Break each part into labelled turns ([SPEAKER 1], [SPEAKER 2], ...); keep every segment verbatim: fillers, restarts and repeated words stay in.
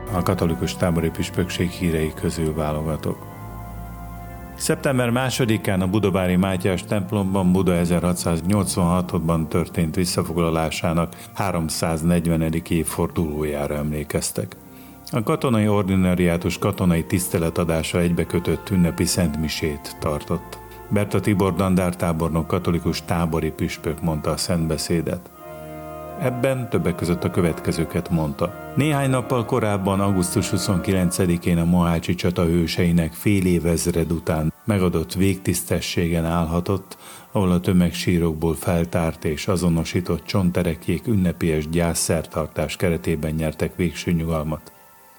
[SPEAKER 1] a katolikus tábori püspökség hírei közül válogatok. szeptember másodikán a budavári Mátyás templomban Buda ezerhatszáznyolcvanhatban történt visszafoglalásának háromszáznegyvenedik évfordulójára emlékeztek. A katonai ordinariátus katonai tiszteletadása egybekötött ünnepi szentmisét tartott. Berta Tibor dandártábornok katolikus tábori püspök mondta a szentbeszédet. Ebben többek között a következőket mondta. Néhány nappal korábban, augusztus huszonkilencedikén a mohácsi csata hőseinek fél évezred után megadott végtisztességen állhatott, ahol a tömegsírokból feltárt és azonosított csonterekjék ünnepélyes gyászszertartás keretében nyertek végső nyugalmat.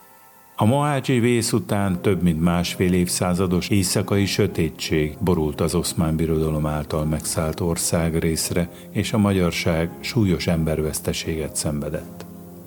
[SPEAKER 1] A mohácsi vész után több mint másfél évszázados éjszakai sötétség borult az Oszmán Birodalom által megszállt országrészre, és a magyarság súlyos emberveszteséget szenvedett.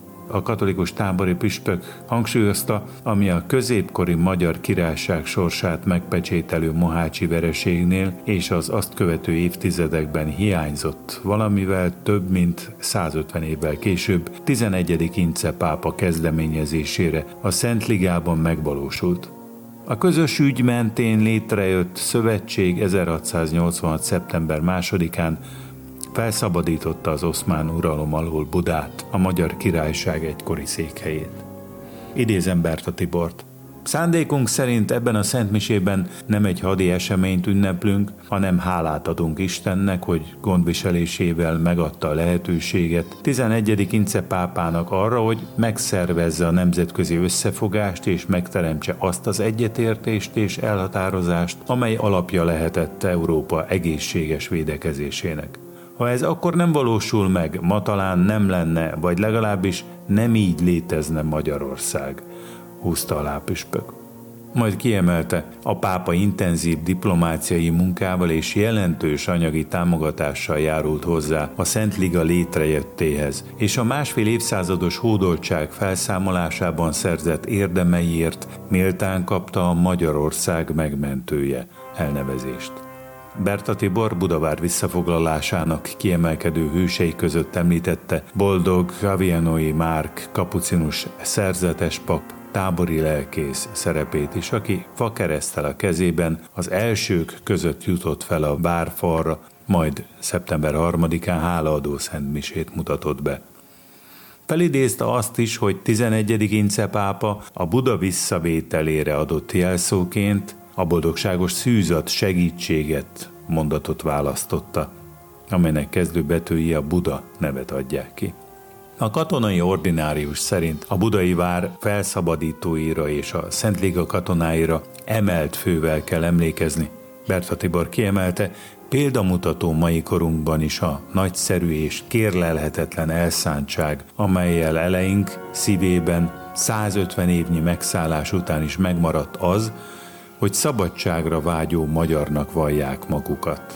[SPEAKER 1] A katolikus tábori püspök hangsúlyozta, ami a középkori Magyar Királyság sorsát megpecsételő mohácsi vereségnél és az azt követő évtizedekben hiányzott, valamivel több mint százötven évvel később tizenegyedik Ince pápa kezdeményezésére a Szentligában megvalósult. A közös ügy mentén létrejött szövetség ezerhatszáznyolcvanhat. szeptember másodikán felszabadította az oszmán uralom alól Budát, a Magyar Királyság egykori székhelyét. Idézem Berta Tibort. Szándékunk szerint ebben a szentmisében nem egy hadi eseményt ünneplünk, hanem hálát adunk Istennek, hogy gondviselésével megadta a lehetőséget tizenegyedik Ince pápának arra, hogy megszervezze a nemzetközi összefogást és megteremtse azt az egyetértést és elhatározást, amely alapja lehetett Európa egészséges védekezésének. Ha ez akkor nem valósul meg, ma talán nem lenne, vagy legalábbis nem így létezne Magyarország, húzta alá püspök. Majd kiemelte, a pápa intenzív diplomáciai munkával és jelentős anyagi támogatással járult hozzá a Szentliga létrejöttéhez, és a másfél évszázados hódoltság felszámolásában szerzett érdemeiért méltán kapta a Magyarország megmentője elnevezést. Berta Tibor Budavár visszafoglalásának kiemelkedő hősei között említette Boldog Gavianói Márk kapucinus szerzetes pap tábori lelkész szerepét is, aki fakereszttel a kezében az elsők között jutott fel a várfalra, majd szeptember harmadikán hálaadó szentmisét mutatott be. Felidézte azt is, hogy tizenegyedik Ince pápa a Buda visszavételére adott jelszóként a boldogságos szűzat segítséget mondatot választotta, amelynek kezdőbetűi a Buda nevet adják ki. A katonai ordinárius szerint a budai vár felszabadítóira és a Szentliga katonáira emelt fővel kell emlékezni. Berta Tibor kiemelte, példamutató mai korunkban is a nagyszerű és kérlelhetetlen elszántság, amellyel eleink szívében százötven évnyi megszállás után is megmaradt az, hogy szabadságra vágyó magyarnak vallják magukat.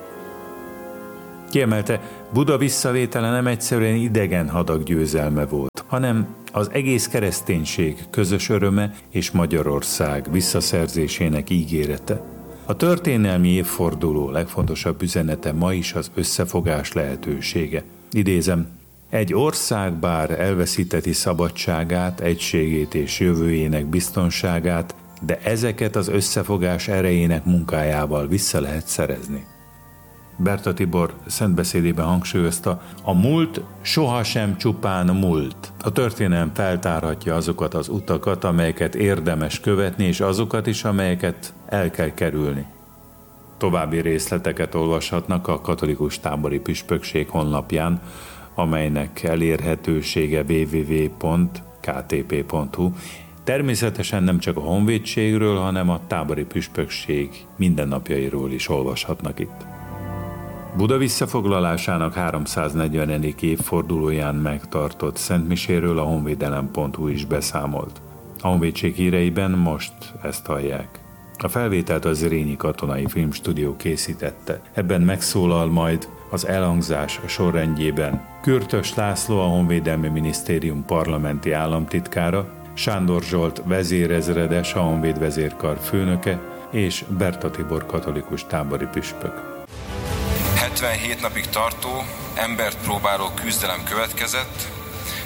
[SPEAKER 1] Kiemelte, Buda visszavétele nem egyszerűen idegen hadak győzelme volt, hanem az egész kereszténység közös öröme és Magyarország visszaszerzésének ígérete. A történelmi évforduló legfontosabb üzenete ma is az összefogás lehetősége. Idézem, egy ország bár elveszíteti szabadságát, egységét és jövőjének biztonságát, de ezeket az összefogás erejének munkájával vissza lehet szerezni. Berta Tibor szentbeszédében hangsúlyozta, a múlt sohasem csupán múlt. A történelem feltárhatja azokat az utakat, amelyeket érdemes követni, és azokat is, amelyeket el kell kerülni. További részleteket olvashatnak a katolikus tábori püspökség honlapján, amelynek elérhetősége double-u double-u double-u pont k t p pont h u. Természetesen nem csak a honvédségről, hanem a tábori püspökség mindennapjairól is olvashatnak itt. Buda visszafoglalásának háromszáznegyvenedik évfordulóján megtartott szentmiséről a honvédelem pont h u is beszámolt. A honvédség híreiben most ezt hallják. A felvételt az Zrínyi Katonai Filmstúdió készítette. Ebben megszólal majd az elhangzás sorrendjében Kürtös László, a Honvédelmi Minisztérium parlamenti államtitkára, Sándor Zsolt vezérezredes, a Honvédvezérkar főnöke, és Berta Tibor katolikus tábori püspök.
[SPEAKER 2] hetvenhét napig tartó, embert próbáló küzdelem következett,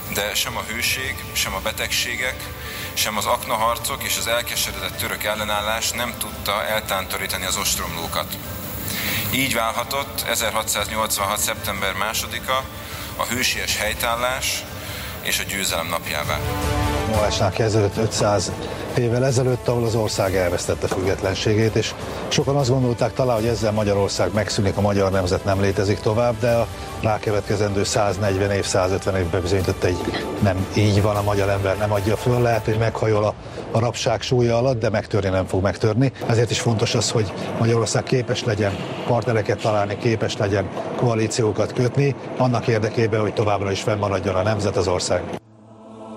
[SPEAKER 2] de sem a hőség, sem a betegségek, sem az aknaharcok és az elkeseredett török ellenállás nem tudta eltántorítani az ostromlókat. Így válhatott ezerhatszáznyolcvanhat. szeptember másodika a hősies helytállás és a győzelem napjává.
[SPEAKER 3] Molásnál kezdődött ötszáz évvel ezelőtt, ahol az ország elvesztette függetlenségét, és sokan azt gondolták talán, hogy ezzel Magyarország megszűnik, a magyar nemzet nem létezik tovább, de a rákövetkezendő száznegyven év, százötven évben bizonyított, hogy nem így van, a magyar ember nem adja föl, lehet, hogy meghajol a, a rabság súlya alatt, de megtörni nem fog megtörni. Ezért is fontos az, hogy Magyarország képes legyen partnereket találni, képes legyen koalíciókat kötni, annak érdekében, hogy továbbra is fennmaradjon a nemzet, az ország.